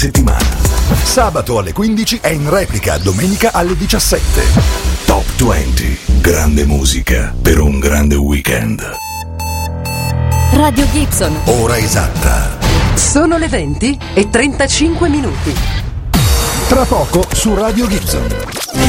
settimana. Sabato alle 15 è in replica domenica alle 17. Top 20. Grande musica per un grande weekend. Radio Gibson. Ora esatta. Sono le 20:35. Tra poco su Radio Gibson.